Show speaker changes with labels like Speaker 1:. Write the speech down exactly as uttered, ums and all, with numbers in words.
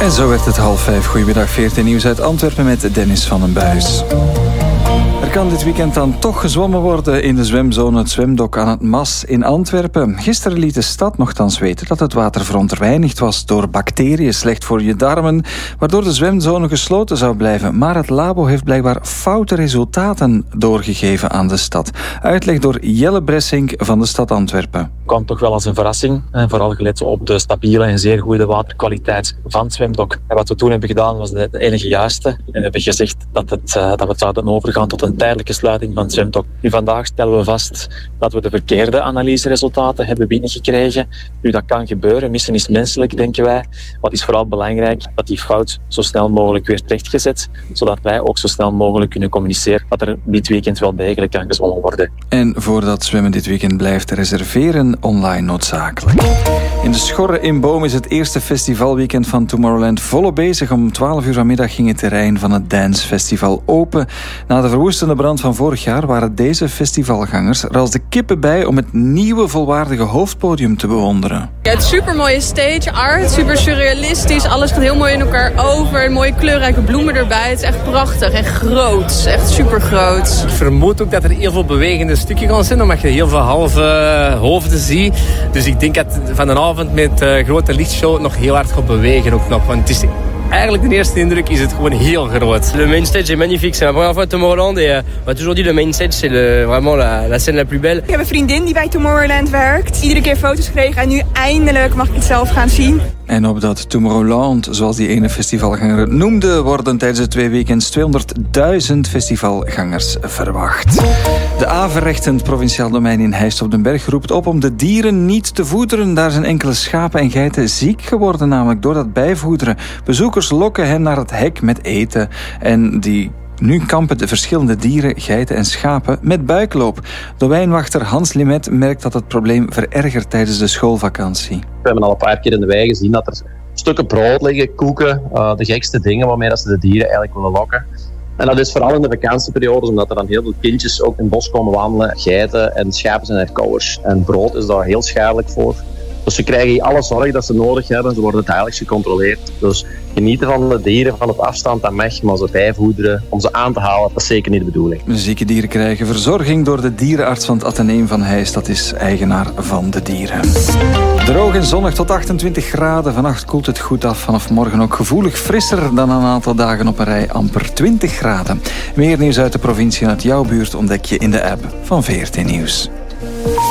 Speaker 1: En zo werd het half vijf. Goedemiddag, V R T Nieuws uit Antwerpen met Dennis van den Buis. Er kan dit weekend dan toch gezwommen worden in de zwemzone Het Zwemdok aan het Mas in Antwerpen. Gisteren liet de stad nogthans weten dat het water verontreinigd was door bacteriën, slecht voor je darmen, waardoor de zwemzone gesloten zou blijven. Maar het labo heeft blijkbaar foute resultaten doorgegeven aan de stad. Uitleg door Jelle Bressink van de stad Antwerpen.
Speaker 2: Het kwam toch wel als een verrassing, en vooral gelet op de stabiele en zeer goede waterkwaliteit van het zwemdok. En wat we toen hebben gedaan was het enige juiste. En we hebben gezegd dat, het, dat we zouden overgaan tot een tijdelijke sluiting van het zwemdok. Nu vandaag stellen we vast dat we de verkeerde analyseresultaten hebben binnengekregen. Nu, dat kan gebeuren. Missen is menselijk, denken wij. Wat is vooral belangrijk, dat die fout zo snel mogelijk werd rechtgezet, zodat wij ook zo snel mogelijk kunnen communiceren dat er dit weekend wel degelijk kan gezwommen worden.
Speaker 1: En voordat zwemmen dit weekend blijft, reserveren online noodzakelijk. In de Schorre in Boom is het eerste festivalweekend van Tomorrowland volop bezig. Om twaalf uur vanmiddag ging het terrein van het Dance Festival open. Na de verwoestende brand van vorig jaar waren deze festivalgangers er als de kippen bij om het nieuwe volwaardige hoofdpodium te bewonderen.
Speaker 3: Ja, het is super mooie stage art, super surrealistisch. Alles gaat heel mooi in elkaar over. Mooie kleurrijke bloemen erbij. Het is echt prachtig en groot. Het is echt super groot.
Speaker 4: Ik vermoed ook dat er heel veel bewegende stukken gaan zijn, omdat je heel veel halve uh, hoofden ziet. Dus ik denk dat van de avond met uh, grote lichtshow nog heel hard gaat bewegen ook nog. Want het is eigenlijk de eerste indruk is het gewoon heel groot.
Speaker 5: Le main stage est magnifique. C'est la première fois à Tomorrowland et euh, on m'a toujours dit le main stage c'est le, vraiment la, la scène la plus belle.
Speaker 6: Ik heb een vriendin die bij Tomorrowland werkt. Iedere keer foto's kreeg en nu eindelijk mag ik het zelf gaan zien.
Speaker 1: En op dat Tomorrowland, zoals die ene festivalganger het noemde, worden tijdens de twee weekends tweehonderdduizend festivalgangers verwacht. De Averrechtend provinciaal domein in Heist op den Berg roept op om de dieren niet te voederen. Daar zijn enkele schapen en geiten ziek geworden, namelijk door dat bijvoederen. Bezoekers lokken hen naar het hek met eten en die... Nu kampen de verschillende dieren, geiten en schapen met buikloop. Domeinwachter Hans Limet merkt dat het probleem verergert tijdens de schoolvakantie.
Speaker 7: We hebben al een paar keer in de wei gezien dat er stukken brood liggen, koeken, uh, de gekste dingen waarmee dat ze de dieren eigenlijk willen lokken. En dat is vooral in de vakantieperiodes, omdat er dan heel veel kindjes ook in het bos komen wandelen. Geiten en schapen zijn herkauwers en brood is daar heel schadelijk voor. Dus ze krijgen hier alle zorg dat ze nodig hebben. Ze worden dagelijks gecontroleerd. Dus genieten van de dieren van het afstand, dat mag. Maar ze bijvoederen om ze aan te halen, dat is zeker niet de bedoeling.
Speaker 1: De zieke dieren krijgen verzorging door de dierenarts van het Atheneum van Heist. Dat is eigenaar van de dieren. Droog en zonnig tot achtentwintig graden. Vannacht koelt het goed af. Vanaf morgen ook gevoelig frisser dan een aantal dagen op een rij. Amper twintig graden. Meer nieuws uit de provincie en uit jouw buurt ontdek je in de app van V R T Nieuws.